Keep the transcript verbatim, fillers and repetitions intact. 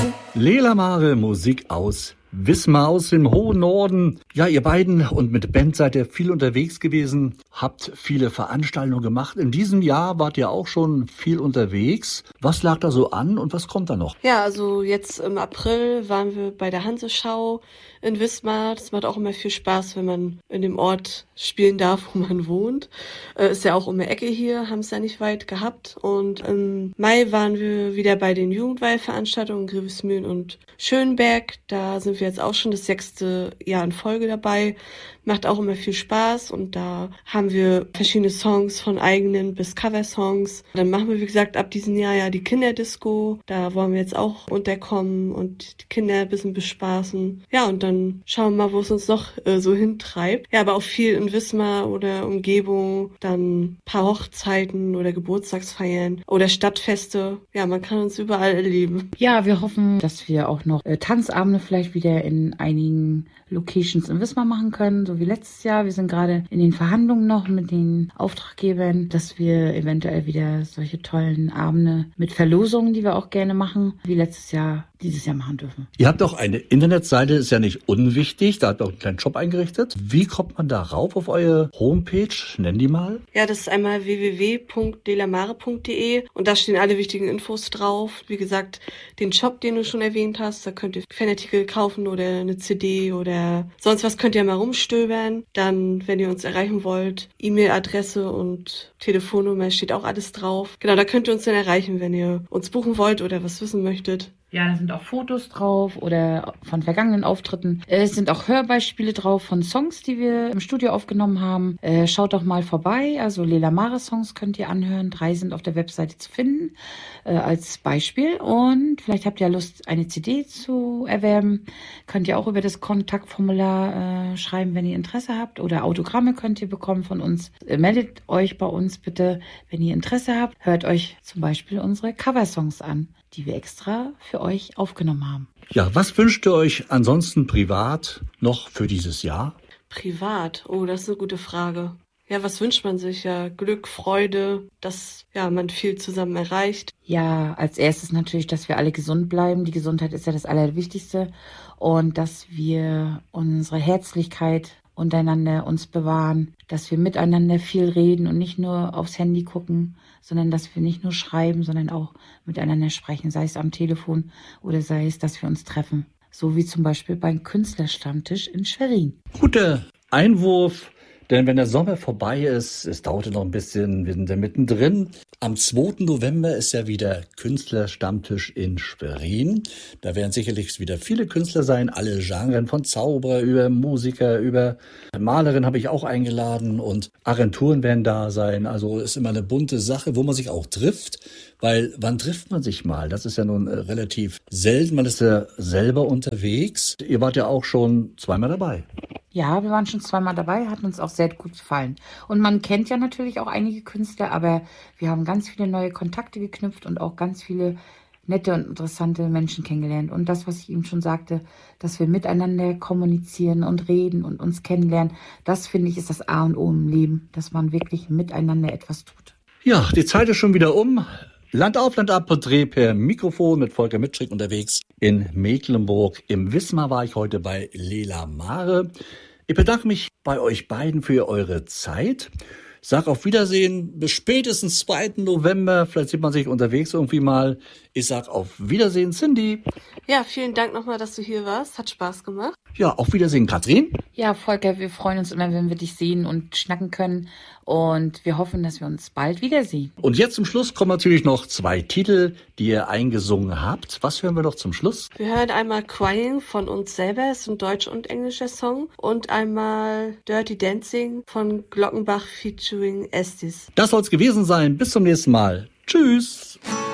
Lela Mare, Musik aus Wismar aus dem hohen Norden. Ja, ihr beiden und mit Band seid ihr viel unterwegs gewesen, habt viele Veranstaltungen gemacht. In diesem Jahr wart ihr auch schon viel unterwegs. Was lag da so an und was kommt da noch? Ja, also jetzt im April waren wir bei der Hanseschau in Wismar. Das macht auch immer viel Spaß, wenn man in dem Ort spielen darf, wo man wohnt. Äh, ist ja auch um die Ecke hier, haben es ja nicht weit gehabt. Und im Mai waren wir wieder bei den Jugendweihveranstaltungen in Grevesmühlen und Schönberg. Da sind wir jetzt auch schon das sechste Jahr in Folge dabei. Macht auch immer viel Spaß und da haben wir verschiedene Songs von eigenen bis Coversongs. Dann machen wir, wie gesagt, ab diesem Jahr ja die Kinderdisco. Da wollen wir jetzt auch unterkommen und die Kinder ein bisschen bespaßen. Ja, und dann schauen wir mal, wo es uns noch äh, so hintreibt. Ja, aber auch viel in Wismar oder Umgebung. Dann ein paar Hochzeiten oder Geburtstagsfeiern oder Stadtfeste. Ja, man kann uns überall erleben. Ja, wir hoffen, dass wir auch noch äh, Tanzabende vielleicht wieder in einigen Locations in Wismar machen können, so wie letztes Jahr. Wir sind gerade in den Verhandlungen noch mit den Auftraggebern, dass wir eventuell wieder solche tollen Abende mit Verlosungen, die wir auch gerne machen, wie letztes Jahr, dieses Jahr machen dürfen. Ihr habt auch eine Internetseite, ist ja nicht unwichtig, da habt ihr auch einen kleinen Shop eingerichtet. Wie kommt man da rauf auf eure Homepage? Nenn die mal. Ja, das ist einmal w w w punkt lelamare punkt d e und da stehen alle wichtigen Infos drauf. Wie gesagt, den Shop, den du schon erwähnt hast, da könnt ihr Fanartikel kaufen oder eine C D oder sonst was könnt ihr mal rumstöbern. Dann, wenn ihr uns erreichen wollt, E-Mail-Adresse und Telefonnummer steht auch alles drauf. Genau, da könnt ihr uns dann erreichen, wenn ihr uns buchen wollt oder was wissen möchtet. Ja, da sind auch Fotos drauf oder von vergangenen Auftritten. Es sind auch Hörbeispiele drauf von Songs, die wir im Studio aufgenommen haben. Äh, schaut doch mal vorbei. Also Lela Mare Songs könnt ihr anhören. Drei sind auf der Webseite zu finden äh, als Beispiel. Und vielleicht habt ihr Lust, eine C D zu erwerben. Könnt ihr auch über das Kontaktformular äh, schreiben, wenn ihr Interesse habt. Oder Autogramme könnt ihr bekommen von uns. Äh, meldet euch bei uns bitte, wenn ihr Interesse habt. Hört euch zum Beispiel unsere Coversongs an, die wir extra für euch aufgenommen haben. Ja, was wünscht ihr euch ansonsten privat noch für dieses Jahr? Privat? Oh, das ist eine gute Frage. Ja, was wünscht man sich? Ja, Glück, Freude, dass ja man viel zusammen erreicht. Ja, als erstes natürlich, dass wir alle gesund bleiben. Die Gesundheit ist ja das Allerwichtigste. Und dass wir unsere Herzlichkeit untereinander uns bewahren, dass wir miteinander viel reden und nicht nur aufs Handy gucken, sondern dass wir nicht nur schreiben, sondern auch miteinander sprechen, sei es am Telefon oder sei es, dass wir uns treffen. So wie zum Beispiel beim Künstlerstammtisch in Schwerin. Guter Einwurf, denn wenn der Sommer vorbei ist, es dauert noch ein bisschen, wir sind da mittendrin. Am zweiten November ist ja wieder Künstlerstammtisch in Schwerin. Da werden sicherlich wieder viele Künstler sein, alle Genren, von Zauberer über Musiker, über Malerin habe ich auch eingeladen und Agenturen werden da sein. Also ist immer eine bunte Sache, wo man sich auch trifft. Weil wann trifft man sich mal? Das ist ja nun äh, relativ selten. Man ist ja selber unterwegs. Ihr wart ja auch schon zweimal dabei. Ja, wir waren schon zweimal dabei, hat uns auch sehr gut gefallen. Und man kennt ja natürlich auch einige Künstler, aber wir haben ganz viele neue Kontakte geknüpft und auch ganz viele nette und interessante Menschen kennengelernt. Und das, was ich eben schon sagte, dass wir miteinander kommunizieren und reden und uns kennenlernen, das finde ich ist das A und O im Leben, dass man wirklich miteinander etwas tut. Ja, die Zeit ist schon wieder um. Land auf, Land ab, Porträt per Mikrofon mit Volker Mitschrick unterwegs in Mecklenburg. Im Wismar war ich heute bei Lela Mare. Ich bedanke mich bei euch beiden für eure Zeit. Sag auf Wiedersehen, bis spätestens zweiten November. Vielleicht sieht man sich unterwegs irgendwie mal. Ich sag auf Wiedersehen, Cindy. Ja, vielen Dank nochmal, dass du hier warst. Hat Spaß gemacht. Ja, auf Wiedersehen, Katrin. Ja, Volker, wir freuen uns immer, wenn wir dich sehen und schnacken können. Und wir hoffen, dass wir uns bald wiedersehen. Und jetzt zum Schluss kommen natürlich noch zwei Titel, die ihr eingesungen habt. Was hören wir noch zum Schluss? Wir hören einmal Crying von uns selber, ist ein deutsch- und englischer Song. Und einmal Dirty Dancing von Glockenbach featuring Estes. Das soll's gewesen sein. Bis zum nächsten Mal. Tschüss.